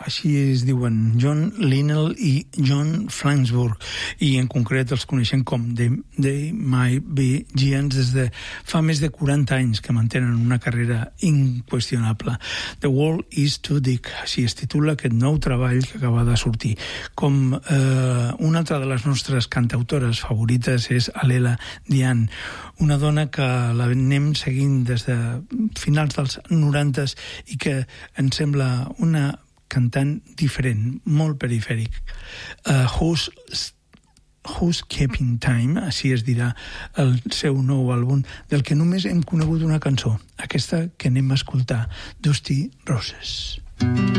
així es diuen John Linnell i John Flansburgh, i en concret els coneixem com They Might Be Giants des de fa més de 40 anys que mantenen una carrera inqüestionable. The World is Too Big, així es titula aquest nou treball que acaba de sortir. Com una altra de les nostres cantautores favorites és Alela Diane, una dona que l'anem seguint des de finals dels 90s i que ens sembla una cantant diferent, molt perifèric. Who's Keeping Time, així es dirà el seu nou àlbum, del que només hem conegut una cançó, aquesta que anem a escoltar, Dusty Roses.